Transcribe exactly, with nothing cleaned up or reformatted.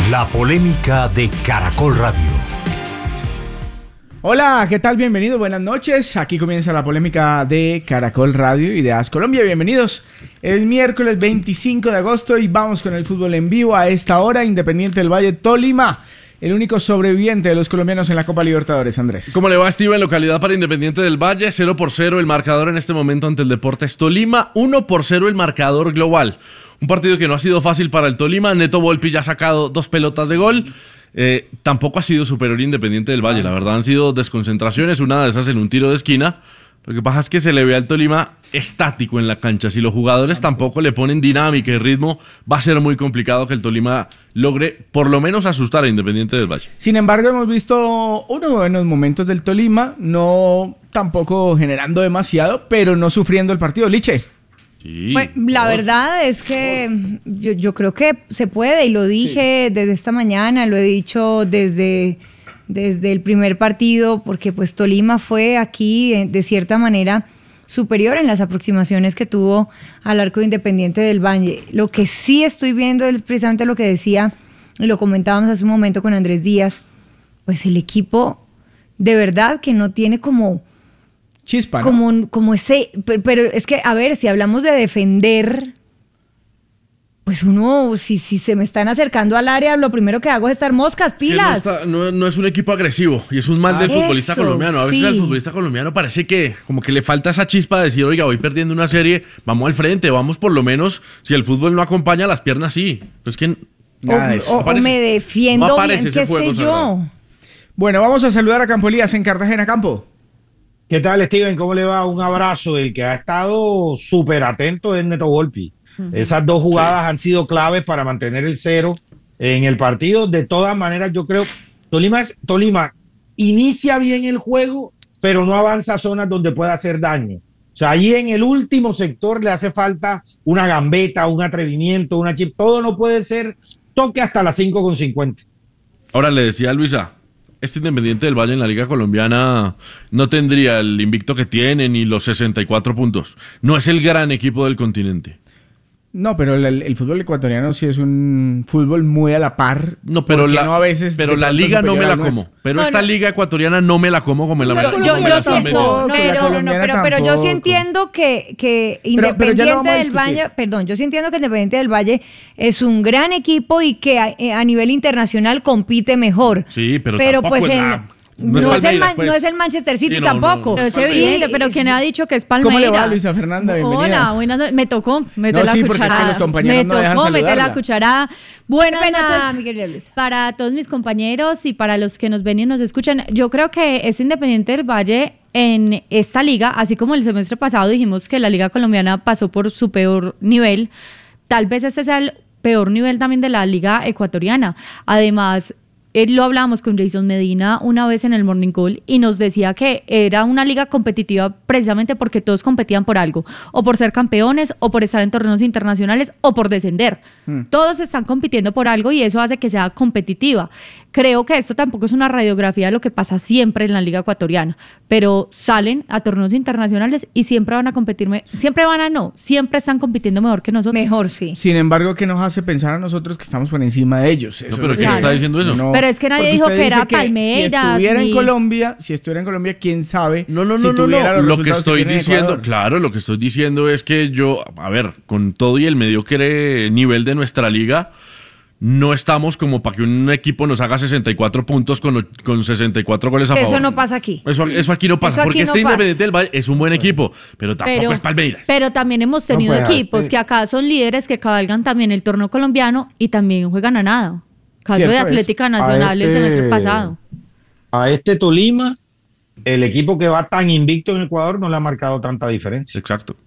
La polémica de Caracol Radio. Hola, ¿qué tal? Bienvenidos, buenas noches. Aquí comienza la polémica de Caracol Radio y de A S Colombia. Bienvenidos. Es miércoles veinticinco de agosto y vamos con el fútbol en vivo a esta hora. Independiente del Valle, Tolima, el único sobreviviente de los colombianos en la Copa Libertadores, Andrés. ¿Cómo le va, Steven? Localidad para Independiente del Valle, cero por cero el marcador en este momento ante el Deportes Tolima, uno por cero el marcador global. Un partido que no ha sido fácil para el Tolima. Neto Volpi ya ha sacado dos pelotas de gol. Eh, tampoco ha sido superior Independiente del Valle. La verdad han sido desconcentraciones, una de esas en un tiro de esquina. Lo que pasa es que se le ve al Tolima estático en la cancha. Si los jugadores tampoco le ponen dinámica y ritmo, va a ser muy complicado que el Tolima logre por lo menos asustar a Independiente del Valle. Sin embargo, hemos visto unos buenos momentos del Tolima, no tampoco generando demasiado, pero no sufriendo el partido. Liche. Sí, bueno, la dos. verdad es que yo, yo creo que se puede, y lo dije sí. desde esta mañana, lo he dicho desde, desde el primer partido, porque pues Tolima fue aquí de cierta manera superior en las aproximaciones que tuvo al arco Independiente del Valle. Lo que sí estoy viendo es precisamente lo que decía, y lo comentábamos hace un momento con Andrés Díaz, pues el equipo de verdad que no tiene como... Chispa, ¿no? Como, como ese, pero, pero es que, a ver, si hablamos de defender, pues uno, si, si se me están acercando al área, lo primero que hago es estar moscas, pilas. No, está, no, no es un equipo agresivo, y es un mal ah, del futbolista eso, colombiano. A veces sí. al futbolista colombiano parece que como que le falta esa chispa de decir, oiga, voy perdiendo una serie, vamos al frente, vamos por lo menos, si el fútbol no acompaña, las piernas sí. Pues que nada de eso. O, no o me defiendo no bien, qué sé yo. Bueno, vamos a saludar a Campo Elías en Cartagena. Campo. ¿Qué tal, Steven? ¿Cómo le va? Un abrazo. El que ha estado súper atento es Neto Volpi. Uh-huh. Esas dos jugadas sí. han sido claves para mantener el cero en el partido. De todas maneras, yo creo Tolima, Tolima inicia bien el juego, pero no avanza a zonas donde pueda hacer daño. O sea, ahí en el último sector le hace falta una gambeta, un atrevimiento, una chip. Todo no puede ser toque hasta las cinco con cincuenta. Ahora le decía a Luisa, este Independiente del Valle en la Liga Colombiana no tendría el invicto que tiene ni los sesenta y cuatro puntos. No es el gran equipo del continente. No, pero el, el fútbol ecuatoriano sí es un fútbol muy a la par. No, pero la, no a veces pero la liga no me la como. Pero no, esta no. liga ecuatoriana no me la como como en la pero, yo, yo sí, no, pero, no, no, pero, pero yo sí entiendo que, que Independiente pero, pero del Valle, perdón, yo sí entiendo que Independiente del Valle es un gran equipo y que a, a nivel internacional compite mejor. Sí, pero, pero tampoco pues es en, la... No, no, es el Man, pues. no es el Manchester City sí, no, tampoco. No, no. Pero es evidente, pero ¿quién ha dicho que es Palmeiras? ¿Cómo le va, Luisa Fernanda? Bienvenida. Hola, buenas noches. Me tocó meter no, la sí, cucharada. Es que los compañeros me no dejan tocó meter la cucharada. Buenas noches para todos mis compañeros y para los que nos ven y nos escuchan. Yo creo que es Independiente del Valle en esta liga, así como el semestre pasado dijimos que la liga colombiana pasó por su peor nivel, tal vez este sea el peor nivel también de la liga ecuatoriana. Además, Él lo hablábamos con Jason Medina una vez en el Morning Call y nos decía que era una liga competitiva precisamente porque todos competían por algo, o por ser campeones, o por estar en torneos internacionales, o por descender. Mm. Todos están compitiendo por algo y eso hace que sea competitiva. Creo que esto tampoco es una radiografía de lo que pasa siempre en la liga ecuatoriana, pero salen a torneos internacionales y siempre van a competir, siempre van a no, siempre están compitiendo mejor que nosotros. Mejor, sí. Sin embargo, ¿qué nos hace pensar a nosotros que estamos por encima de ellos? Eso no, pero ¿quién claro. está diciendo eso? No, pero es que nadie dijo que era Palmeiras. Si estuviera ni... en Colombia, si estuviera en Colombia, quién sabe. No, no, si no, no, no. Lo que estoy que diciendo, claro, lo que estoy diciendo es que yo, a ver, con todo y el mediocre nivel de nuestra liga, no estamos como para que un equipo nos haga sesenta y cuatro puntos con, con sesenta y cuatro goles a eso favor. Eso no pasa aquí. Eso, eso aquí no pasa, aquí porque no este pasa. Independiente del Valle es un buen equipo, pero tampoco pero, es Palmeiras. Pero también hemos tenido no, pues, equipos eh, que acá son líderes que cabalgan también el torneo colombiano y también juegan a nada. Caso de Atlética Nacional este, el semestre pasado. A este Tolima, el equipo que va tan invicto en Ecuador no le ha marcado tanta diferencia. Exacto.